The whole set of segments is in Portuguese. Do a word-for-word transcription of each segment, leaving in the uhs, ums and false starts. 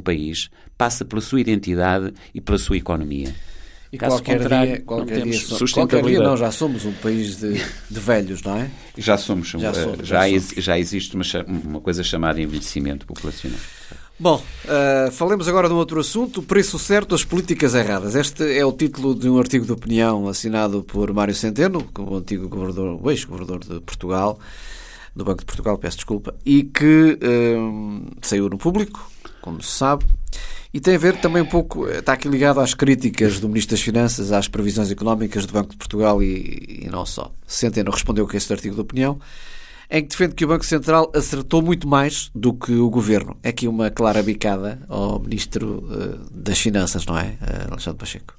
país passa pela sua identidade e pela sua economia. E Caso qualquer dia, qualquer dia, qualquer dia não, já somos um país de, de velhos, não é? Já somos. Já, somos, já, já, somos. já existe uma, uma coisa chamada envelhecimento populacional. Bom, uh, falemos agora de um outro assunto, o preço certo das políticas erradas. Este é o título de um artigo de opinião assinado por Mário Centeno, o antigo governador, o ex-governador de Portugal, do Banco de Portugal, peço desculpa, e que uh, saiu no público, como se sabe, e tem a ver também um pouco, está aqui ligado às críticas do Ministro das Finanças, às previsões económicas do Banco de Portugal e, e não só. Centeno respondeu com este artigo de opinião, em que defende que o Banco Central acertou muito mais do que o Governo. É aqui uma clara bicada ao Ministro uh, das Finanças, não é, uh, Alexandre Pacheco?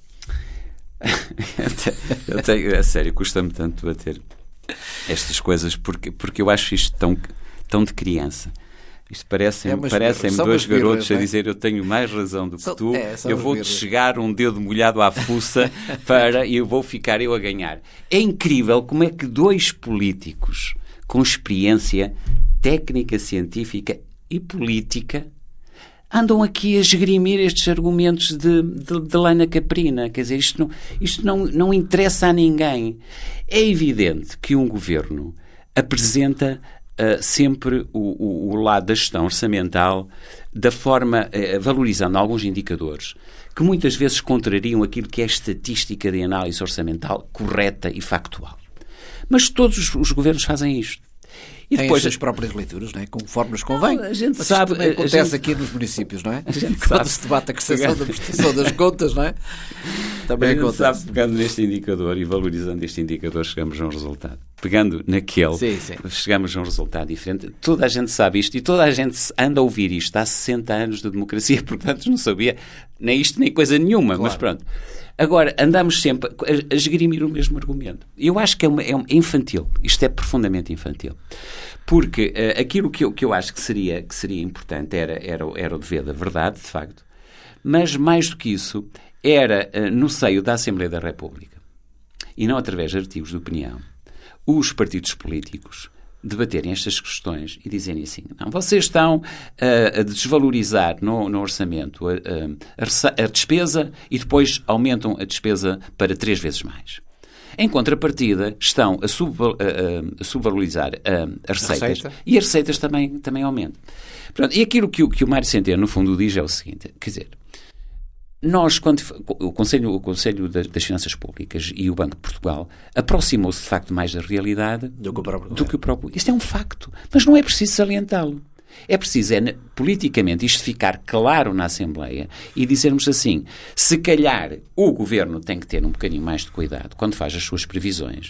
eu tenho, é sério, custa-me tanto bater estas coisas, porque, porque eu acho isto tão, tão de criança. Isto parecem-me é parecem dois garotos birras, a dizer eu tenho mais razão do que são, tu, é, eu vou-te chegar um dedo molhado à fuça para, e eu vou ficar eu a ganhar. É incrível como é que dois políticos com experiência técnica, científica e política andam aqui a esgrimir estes argumentos de, de, de lana caprina. Quer dizer, isto, não, isto não, não interessa a ninguém. É evidente que um governo apresenta Uh, sempre o, o, o lado da gestão orçamental da forma, uh, valorizando alguns indicadores que muitas vezes contrariam aquilo que é a estatística de análise orçamental correta e factual. Mas todos os, os governos fazem isto. E depois as próprias leituras, não é? Conforme nos convém. Não, a gente Mas sabe, também acontece gente, aqui nos municípios, não é? A gente Quando sabe, se debate a cessação da prestação das contas, não é? Também a gente acontece. Sabe, pegando neste indicador e valorizando este indicador, chegamos a um resultado. Pegando naquele, sim, sim. chegamos a um resultado diferente. Toda a gente sabe isto e toda a gente anda a ouvir isto há sessenta anos de democracia, portanto não sabia nem isto nem coisa nenhuma, claro. Mas pronto. Agora, andamos sempre a, a esgrimir o mesmo argumento. Eu acho que é, uma, é infantil. Isto é profundamente infantil. Porque uh, aquilo que eu, que eu acho que seria, que seria importante era, era, era o dever da verdade, de facto, mas mais do que isso, era uh, no seio da Assembleia da República, e não através de artigos de opinião, os partidos políticos debaterem estas questões e dizerem assim, não, vocês estão uh, a desvalorizar no, no orçamento a, a, a despesa e depois aumentam a despesa para três vezes mais. Em contrapartida, estão a, sub, a, a subvalorizar a, as receitas Receita. E as receitas também, também aumentam. Pronto, e aquilo que o, que o Mário Centeno, no fundo, diz é o seguinte, quer dizer, nós, quando, o Conselho, o Conselho das Finanças Públicas e o Banco de Portugal aproximou-se, de facto, mais da realidade do que o próprio. Do que o próprio. Isto é um facto, mas não é preciso salientá-lo. É preciso, é, politicamente, isto ficar claro na Assembleia e dizermos assim, se calhar o Governo tem que ter um bocadinho mais de cuidado quando faz as suas previsões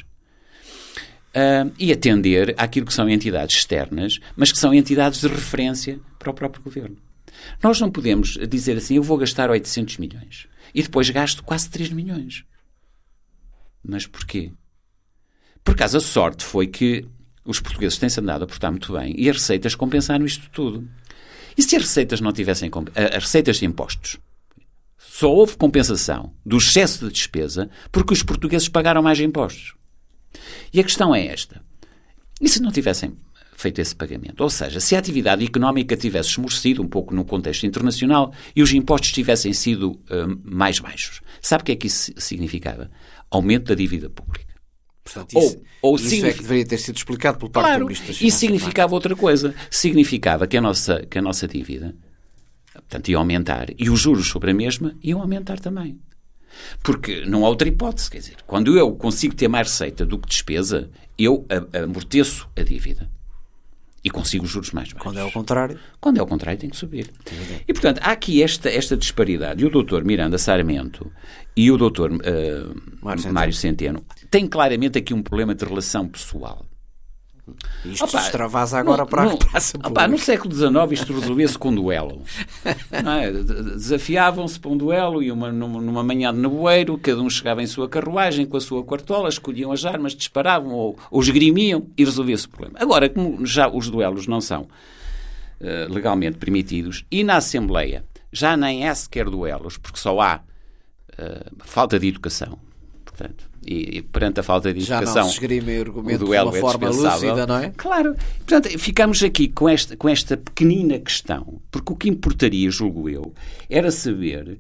uh, e atender àquilo que são entidades externas, mas que são entidades de referência para o próprio Governo. Nós não podemos dizer assim, eu vou gastar oitocentos milhões e depois gasto quase três milhões. Mas porquê? Por acaso a sorte foi que os portugueses têm-se andado a portar muito bem e as receitas compensaram isto tudo. E se as receitas não tivessem... As receitas de impostos, só houve compensação do excesso de despesa porque os portugueses pagaram mais impostos. E a questão é esta. E se não tivessem feito esse pagamento? Ou seja, se a atividade económica tivesse esmorecido um pouco no contexto internacional e os impostos tivessem sido uh, mais baixos, sabe o que é que isso significava? Aumento da dívida pública. Portanto, isso, ou, ou isso signific... é que deveria ter sido explicado por parte claro, do Ministro das Finanças. Isso significava outra coisa. Significava que a nossa, que a nossa dívida, portanto, ia aumentar e os juros sobre a mesma iam aumentar também. Porque não há outra hipótese. Quer dizer, quando eu consigo ter mais receita do que despesa, eu amorteço a dívida. E consigo os juros mais baixos. Quando é ao contrário? Quando é ao contrário, tem que subir. É. E, portanto, há aqui esta, esta disparidade. E o doutor Miranda Sarmento e o doutor uh, Mário, Mário Centeno têm claramente aqui um problema de relação pessoal. Isto opa, se extravasa agora no, para no, a praça pública. Opa, no século dezenove isto resolvia-se com um duelo. Não é? Desafiavam-se para um duelo e uma, numa, numa manhã de nevoeiro, cada um chegava em sua carruagem com a sua quartola, escolhiam as armas, disparavam ou, ou esgrimiam e resolvia-se o problema. Agora, como já os duelos não são uh, legalmente permitidos e na Assembleia já nem é sequer duelos, porque só há uh, falta de educação. Portanto, e, e perante a falta de educação, já não se esgrime argumento de uma forma lúcida, não é? Claro. Portanto, ficamos aqui com esta, com esta pequenina questão, porque o que importaria, julgo eu, era saber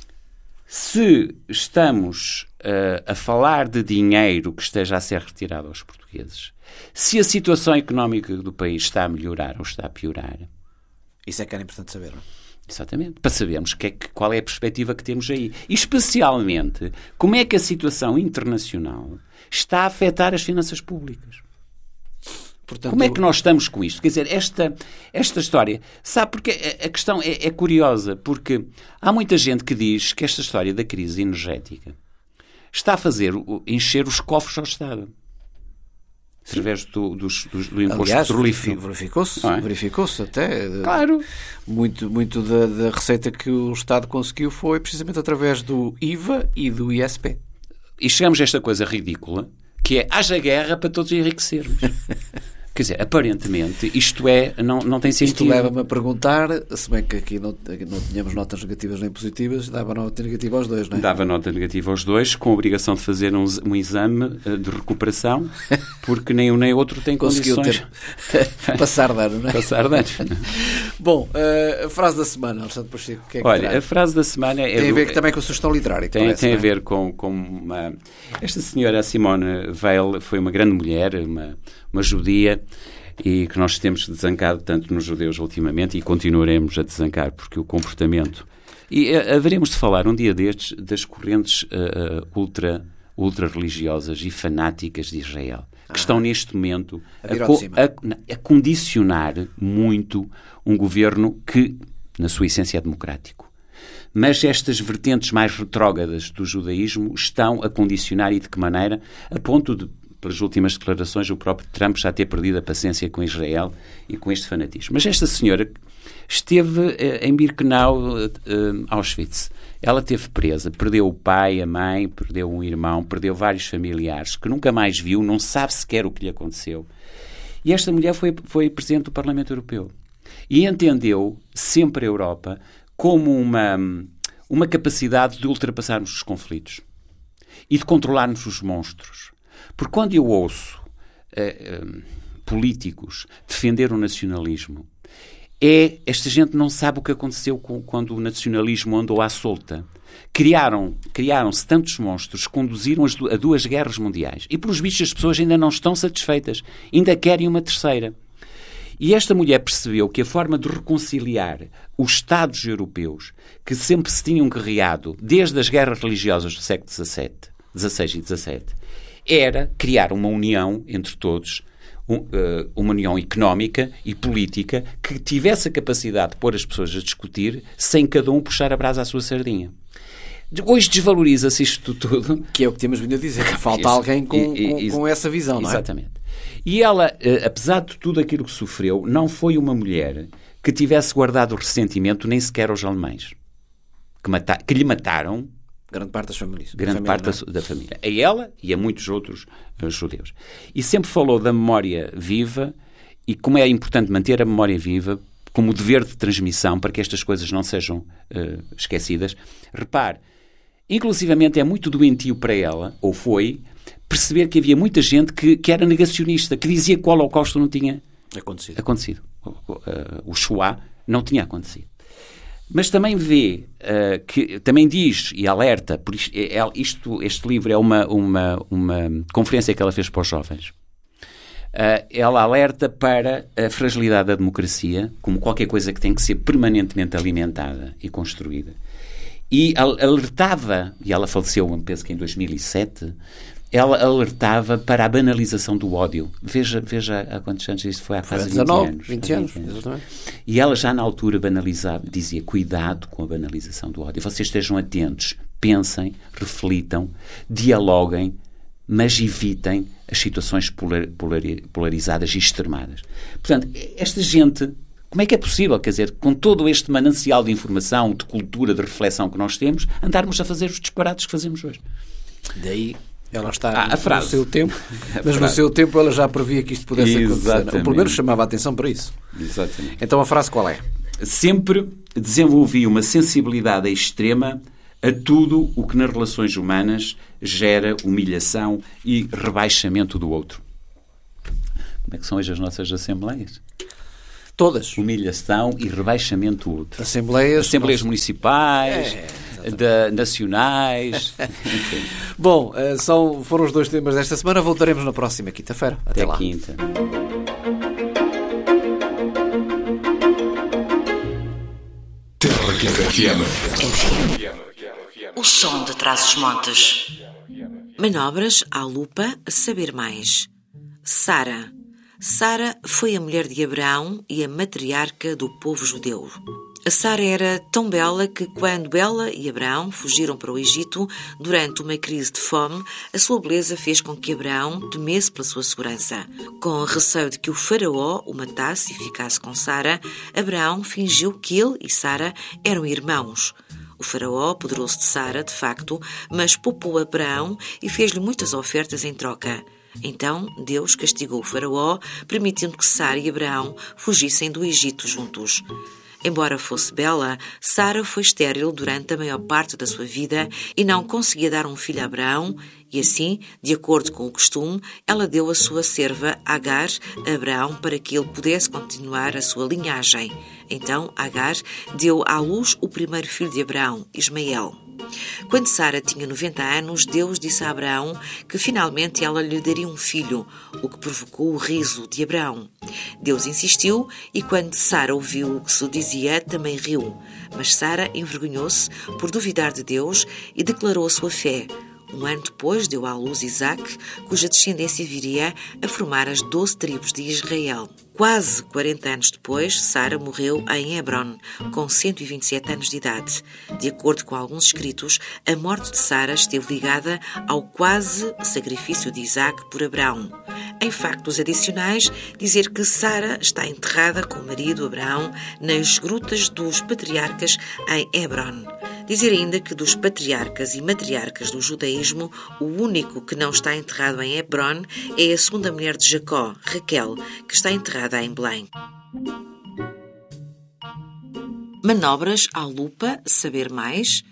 se estamos uh, a falar de dinheiro que esteja a ser retirado aos portugueses, se a situação económica do país está a melhorar ou está a piorar. Isso é que era importante saber, não é? Exatamente, para sabermos que é que, qual é a perspectiva que temos aí. E, especialmente, como é que a situação internacional está a afetar as finanças públicas. Portanto, como é que nós estamos com isto? Quer dizer, esta, esta história... Sabe, porque a, a questão é, é curiosa, porque há muita gente que diz que esta história da crise energética está a fazer encher os cofres ao Estado. Através do, do, do, do imposto Aliás, petrolífero. verificou-se, é? verificou-se até. Claro. Muito, muito da, da receita que o Estado conseguiu foi precisamente através do I V A e do I S P. E chegamos a esta coisa ridícula, que é, haja guerra para todos enriquecermos. Quer dizer, aparentemente, isto é, não, não tem sentido. Isto leva-me a perguntar, se bem que aqui não, não tínhamos notas negativas nem positivas, dava nota negativa aos dois, não é? Dava nota negativa aos dois, com a obrigação de fazer um, um exame de recuperação, porque nem um nem outro tem Conseguiu condições. Ter... Passar de ano, não é? Passar de ano. Bom, a frase da semana, Alexandre Pacheco, o que é que Olha, terá? a frase da semana é... Tem a ver do... também com a sugestão literária. Tem, parece, tem é? a ver com, com uma... Esta senhora, Simone Weil, foi uma grande mulher, uma, uma judia, e que nós temos desancado tanto nos judeus ultimamente e continuaremos a desancar, porque o comportamento... E uh, haveremos de falar um dia destes das correntes uh, ultra, ultra religiosas e fanáticas de Israel, que ah, estão neste momento a, a, co a, a condicionar muito um governo que, na sua essência, é democrático. Mas estas vertentes mais retrógradas do judaísmo estão a condicionar, e de que maneira? A ponto de, pelas últimas declarações, o próprio Trump já ter perdido a paciência com Israel e com este fanatismo. Mas esta senhora esteve eh, em Birkenau, eh, Auschwitz. Ela esteve presa, perdeu o pai, a mãe, perdeu um irmão, perdeu vários familiares, que nunca mais viu, não sabe sequer o que lhe aconteceu. E esta mulher foi, foi Presidente do Parlamento Europeu. E entendeu sempre a Europa como uma, uma capacidade de ultrapassarmos os conflitos e de controlarmos os monstros. Porque quando eu ouço uh, uh, políticos defender o nacionalismo, é, esta gente não sabe o que aconteceu com, quando o nacionalismo andou à solta. Criaram, criaram-se tantos monstros, conduziram as, a duas guerras mundiais. E, pelos bichos, as pessoas ainda não estão satisfeitas. Ainda querem uma terceira. E esta mulher percebeu que a forma de reconciliar os Estados europeus, que sempre se tinham guerreado desde as guerras religiosas do século dezassete, dezasseis e dezassete, era criar uma união entre todos, um, uh, uma união económica e política que tivesse a capacidade de pôr as pessoas a discutir sem cada um puxar a brasa à sua sardinha. Hoje desvaloriza-se isto tudo. Que é o que temos vindo a dizer. Falta Isso. alguém com, e, e, com, com essa visão, não é? Exatamente. E ela, uh, apesar de tudo aquilo que sofreu, não foi uma mulher que tivesse guardado o ressentimento nem sequer aos alemães, que, mata que lhe mataram grande parte das famílias. Grande da família, parte da, da família. A ela e a muitos outros uh, judeus. E sempre falou da memória viva e como é importante manter a memória viva como dever de transmissão para que estas coisas não sejam uh, esquecidas. Repare, inclusivamente é muito doentio para ela, ou foi, perceber que havia muita gente que, que era negacionista, que dizia que o Holocausto não tinha acontecido. acontecido. O, o, uh, o Shoah não tinha acontecido. Mas também vê, uh, que também diz e alerta, por isto, é, isto, este livro é uma, uma, uma conferência que ela fez para os jovens. Uh, ela alerta para a fragilidade da democracia como qualquer coisa que tem que ser permanentemente alimentada e construída. E alertava, e ela faleceu, penso que em dois mil e sete, ela alertava para a banalização do ódio. Veja, veja há quantos anos isto foi? Há quase vinte anos. vinte anos, exatamente. E ela já na altura banalizava, dizia, cuidado com a banalização do ódio. Vocês estejam atentos, pensem, reflitam, dialoguem, mas evitem as situações polar, polar, polarizadas e extremadas. Portanto, esta gente, como é que é possível, quer dizer, com todo este manancial de informação, de cultura, de reflexão que nós temos, andarmos a fazer os disparates que fazemos hoje? Daí ela está ah, a frase. no seu tempo, mas no seu tempo ela já previa que isto pudesse Exatamente. acontecer. Ou pelo menos chamava a atenção para isso. Exatamente. Então a frase qual é? Sempre desenvolvi uma sensibilidade extrema a tudo o que nas relações humanas gera humilhação e rebaixamento do outro. Como é que são hoje as nossas assembleias? Todas. Humilhação e rebaixamento do outro. Assembleias, assembleias municipais, é, da, nacionais. Bom, são, foram os dois temas desta semana. Voltaremos na próxima quinta-feira. Até, Até lá. quinta. O som de Trás-os-Montes. Manobras à lupa, a saber mais. Sara. Sara foi a mulher de Abraão e a matriarca do povo judeu. A Sara era tão bela que, quando ela e Abraão fugiram para o Egito, durante uma crise de fome, a sua beleza fez com que Abraão temesse pela sua segurança. Com receio de que o faraó o matasse e ficasse com Sara, Abraão fingiu que ele e Sara eram irmãos. O faraó apoderou-se de Sara, de facto, mas poupou Abraão e fez-lhe muitas ofertas em troca. Então Deus castigou o faraó, permitindo que Sara e Abraão fugissem do Egito juntos. Embora fosse bela, Sara foi estéril durante a maior parte da sua vida e não conseguia dar um filho a Abraão, e assim, de acordo com o costume, ela deu a sua serva Agar a Abraão para que ele pudesse continuar a sua linhagem. Então Agar deu à luz o primeiro filho de Abraão, Ismael. Quando Sara tinha noventa anos, Deus disse a Abraão que finalmente ela lhe daria um filho, o que provocou o riso de Abraão. Deus insistiu e quando Sara ouviu o que se dizia, também riu. Mas Sara envergonhou-se por duvidar de Deus e declarou a sua fé. Um ano depois deu à luz Isaque, cuja descendência viria a formar as doze tribos de Israel. Quase quarenta anos depois, Sara morreu em Hebron, com cento e vinte e sete anos de idade. De acordo com alguns escritos, a morte de Sara esteve ligada ao quase sacrifício de Isaque por Abraão. Em factos adicionais, dizer que Sara está enterrada com o marido Abraão nas grutas dos patriarcas em Hebron. Dizer ainda que dos patriarcas e matriarcas do judaísmo, o único que não está enterrado em Hebron é a segunda mulher de Jacó, Raquel, que está enterrada em Belém. Manobras à lupa, saber mais.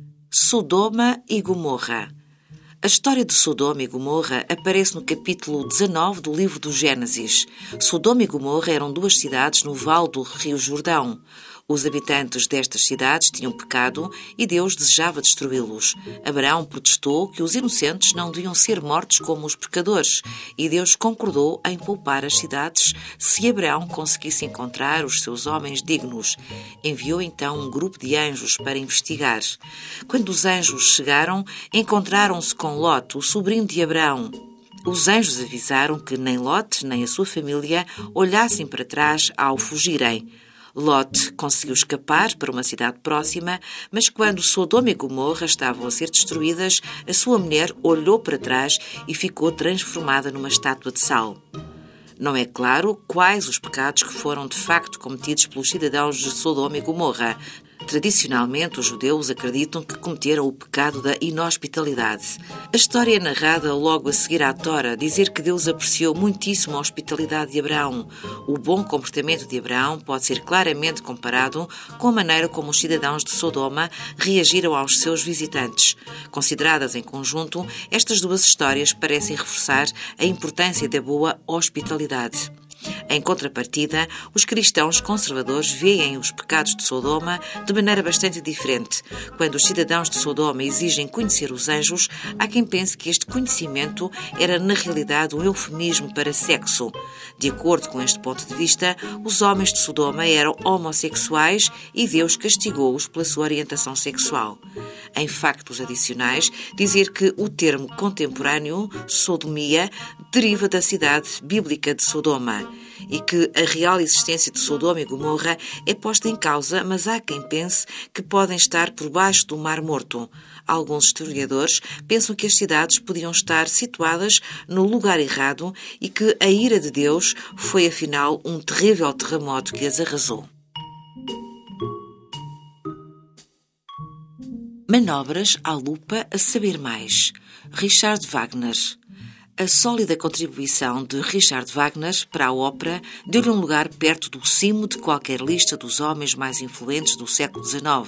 Sodoma e Gomorra. A história de Sodoma e Gomorra aparece no capítulo dezanove do livro do Gênesis. Sodoma e Gomorra eram duas cidades no vale do rio Jordão. Os habitantes destas cidades tinham pecado e Deus desejava destruí-los. Abraão protestou que os inocentes não deviam ser mortos como os pecadores e Deus concordou em poupar as cidades se Abraão conseguisse encontrar os seus homens dignos. Enviou então um grupo de anjos para investigar. Quando os anjos chegaram, encontraram-se com Lot, o sobrinho de Abraão. Os anjos avisaram que nem Lot nem a sua família olhassem para trás ao fugirem. Lot conseguiu escapar para uma cidade próxima, mas quando Sodoma e Gomorra estavam a ser destruídas, a sua mulher olhou para trás e ficou transformada numa estátua de sal. Não é claro quais os pecados que foram de facto cometidos pelos cidadãos de Sodoma e Gomorra. Tradicionalmente, os judeus acreditam que cometeram o pecado da inhospitalidade. A história é narrada logo a seguir à Tora, dizer que Deus apreciou muitíssimo a hospitalidade de Abraão. O bom comportamento de Abraão pode ser claramente comparado com a maneira como os cidadãos de Sodoma reagiram aos seus visitantes. Consideradas em conjunto, estas duas histórias parecem reforçar a importância da boa hospitalidade. Em contrapartida, os cristãos conservadores veem os pecados de Sodoma de maneira bastante diferente. Quando os cidadãos de Sodoma exigem conhecer os anjos, há quem pense que este conhecimento era na realidade um eufemismo para sexo. De acordo com este ponto de vista, os homens de Sodoma eram homossexuais e Deus castigou-os pela sua orientação sexual. Em factos adicionais, dizer que o termo contemporâneo, sodomia, deriva da cidade bíblica de Sodoma e que a real existência de Sodoma e Gomorra é posta em causa, mas há quem pense que podem estar por baixo do Mar Morto. Alguns historiadores pensam que as cidades podiam estar situadas no lugar errado e que a ira de Deus foi afinal um terrível terremoto que as arrasou. Manobras à lupa, a saber mais. Richard Wagner. A sólida contribuição de Richard Wagner para a ópera deu-lhe um lugar perto do cimo de qualquer lista dos homens mais influentes do século dezenove.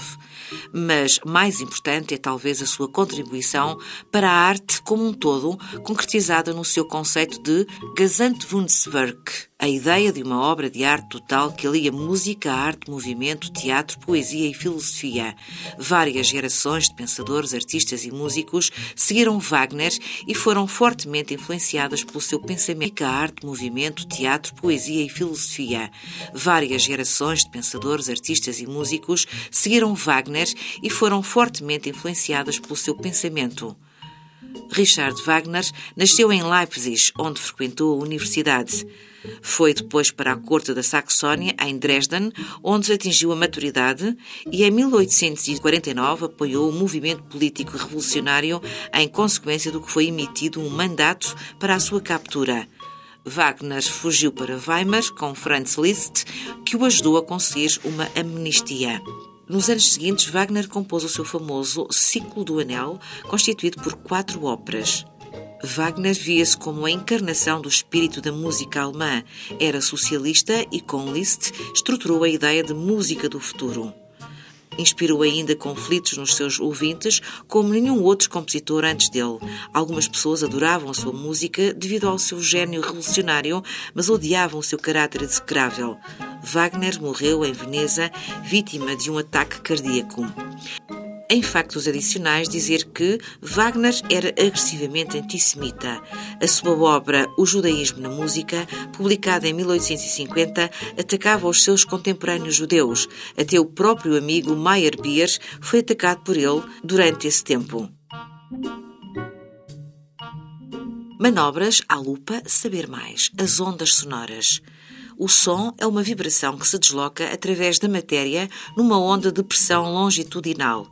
mas mais importante é talvez a sua contribuição para a arte como um todo, concretizada no seu conceito de Gesamtkunstwerk, a ideia de uma obra de arte total que alia música, arte, movimento, teatro, poesia e filosofia. Várias gerações de pensadores, artistas e músicos seguiram Wagner e foram fortemente influenciadas pelo seu pensamento, arte, movimento, teatro, poesia e filosofia. Várias gerações de pensadores, artistas e músicos seguiram Wagner e foram fortemente influenciadas pelo seu pensamento. Richard Wagner nasceu em Leipzig, onde frequentou a universidade. Foi depois para a corte da Saxónia, em Dresden, onde atingiu a maturidade e, em mil oitocentos e quarenta e nove, apoiou o movimento político revolucionário em consequência do que foi emitido um mandato para a sua captura. Wagner fugiu para Weimar com Franz Liszt, que o ajudou a conseguir uma amnistia. Nos anos seguintes, Wagner compôs o seu famoso Ciclo do Anel, constituído por quatro óperas. Wagner via-se como a encarnação do espírito da música alemã. Era socialista e, com Liszt, estruturou a ideia de música do futuro. Inspirou ainda conflitos nos seus ouvintes, como nenhum outro compositor antes dele. Algumas pessoas adoravam a sua música devido ao seu gênio revolucionário, mas odiavam o seu caráter execrável. Wagner morreu em Veneza, vítima de um ataque cardíaco. Em factos adicionais, dizer que Wagner era agressivamente antissemita. A sua obra O Judaísmo na Música, publicada em mil oitocentos e cinquenta, atacava os seus contemporâneos judeus. Até o próprio amigo Meyerbeer foi atacado por ele durante esse tempo. Manobras à lupa, saber mais. As ondas sonoras. O som é uma vibração que se desloca através da matéria numa onda de pressão longitudinal.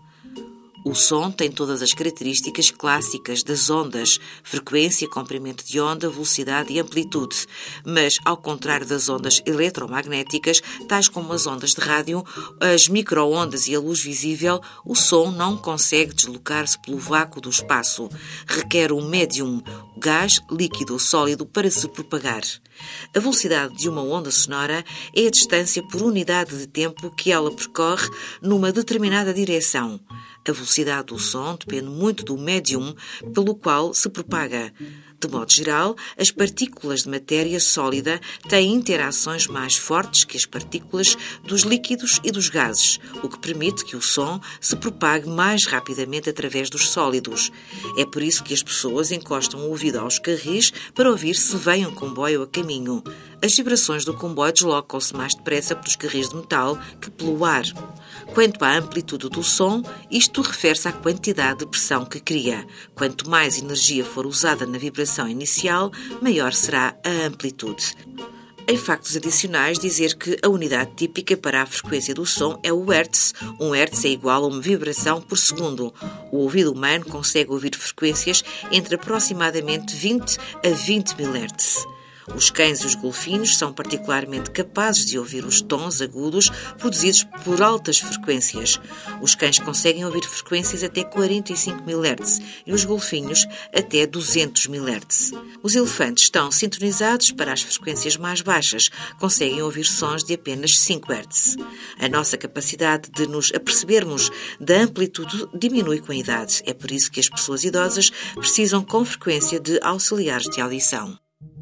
O som tem todas as características clássicas das ondas, frequência, comprimento de onda, velocidade e amplitude, mas, ao contrário das ondas eletromagnéticas, tais como as ondas de rádio, as micro-ondas e a luz visível, o som não consegue deslocar-se pelo vácuo do espaço. Requer um médium, gás, líquido ou sólido, para se propagar. A velocidade de uma onda sonora é a distância por unidade de tempo que ela percorre numa determinada direção. A velocidade do som depende muito do médium pelo qual se propaga. De modo geral, as partículas de matéria sólida têm interações mais fortes que as partículas dos líquidos e dos gases, o que permite que o som se propague mais rapidamente através dos sólidos. É por isso que as pessoas encostam o ouvido aos carris para ouvir se vem um comboio a caminho. As vibrações do comboio deslocam-se mais depressa pelos carris de metal que pelo ar. Quanto à amplitude do som, isto refere-se à quantidade de pressão que cria. Quanto mais energia for usada na vibração inicial, maior será a amplitude. Em factos adicionais, dizer que a unidade típica para a frequência do som é o hertz. Um hertz é igual a uma vibração por segundo. O ouvido humano consegue ouvir frequências entre aproximadamente vinte a vinte mil hertz. Os cães e os golfinhos são particularmente capazes de ouvir os tons agudos produzidos por altas frequências. Os cães conseguem ouvir frequências até quarenta e cinco mil hertz e os golfinhos até duzentos mil hertz. Os elefantes estão sintonizados para as frequências mais baixas, conseguem ouvir sons de apenas cinco hertz. A nossa capacidade de nos apercebermos da amplitude diminui com a idade. É por isso que as pessoas idosas precisam com frequência de auxiliares de audição.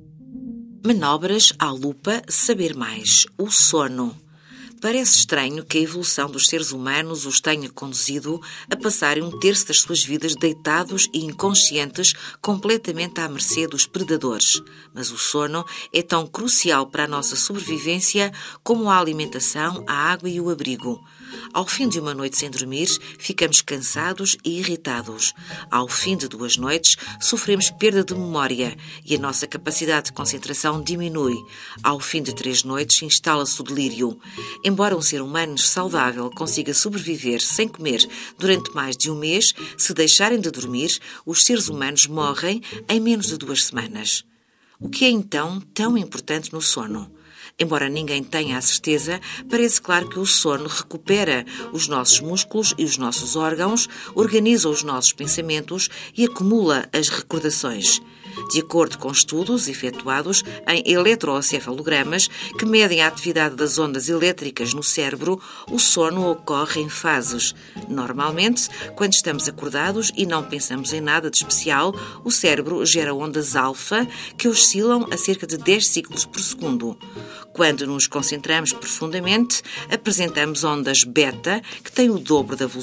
Manobras à lupa, saber mais. O sono. Parece estranho que a evolução dos seres humanos os tenha conduzido a passarem um terço das suas vidas deitados e inconscientes, completamente à mercê dos predadores. Mas o sono é tão crucial para a nossa sobrevivência como a alimentação, a água e o abrigo. Ao fim de uma noite sem dormir, ficamos cansados e irritados. Ao fim de duas noites, sofremos perda de memória e a nossa capacidade de concentração diminui. Ao fim de três noites, instala-se o delírio. Embora um ser humano saudável consiga sobreviver sem comer durante mais de um mês, se deixarem de dormir, os seres humanos morrem em menos de duas semanas. O que é então tão importante no sono? Embora ninguém tenha a certeza, parece claro que o sono recupera os nossos músculos e os nossos órgãos, organiza os nossos pensamentos e acumula as recordações. De acordo com estudos efetuados em eletroencefalogramas que medem a atividade das ondas elétricas no cérebro, o sono ocorre em fases. Normalmente, quando estamos acordados e não pensamos em nada de especial, o cérebro gera ondas alfa que oscilam a cerca de dez ciclos por segundo. Quando nos concentramos profundamente, apresentamos ondas beta que têm o dobro da velocidade